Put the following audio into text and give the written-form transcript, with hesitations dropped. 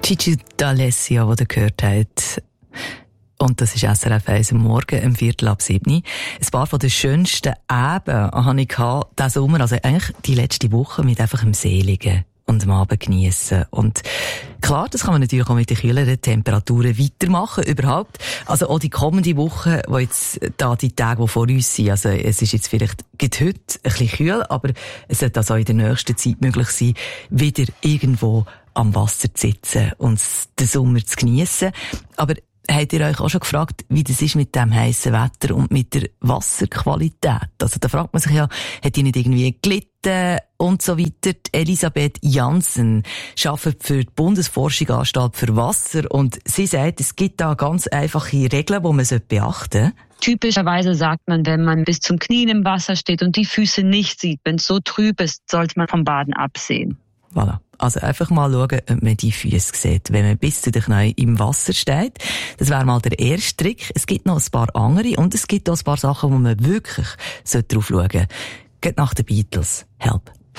Gigi D'Alessio, den ihr gehört habt. Und das ist SRF 1 am Morgen, um 6:15. Ein paar von den schönsten Abenden hatte ich diesen Sommer, also eigentlich die letzte Woche, mit einfach dem Seligen und am Abend geniessen. Und klar, das kann man natürlich auch mit den kühleren Temperaturen weitermachen, überhaupt. Also auch die kommende Woche, wo jetzt da die Tage, die vor uns sind. Also es ist jetzt vielleicht heute ein bisschen kühl, aber es sollte also auch in der nächsten Zeit möglich sein, wieder irgendwo am Wasser zu sitzen und den Sommer zu geniessen. Aber habt ihr euch auch schon gefragt, wie das ist mit dem heissen Wetter und mit der Wasserqualität? Also da fragt man sich ja, hat die nicht irgendwie gelitten und so weiter? Die Elisabeth Janssen arbeitet für die Bundesforschungsanstalt für Wasser und sie sagt, es gibt da ganz einfache Regeln, die man beachten sollte. Typischerweise sagt man, wenn man bis zum Knien im Wasser steht und die Füße nicht sieht, wenn es so trüb ist, sollte man vom Baden absehen. Voilà. Also einfach mal schauen, ob man die Füße sieht, wenn man bis zu den Knien im Wasser steht. Das wäre mal der erste Trick. Es gibt noch ein paar andere und es gibt auch ein paar Sachen, wo man wirklich drauf schauen sollte. Geht nach den Beatles. Help.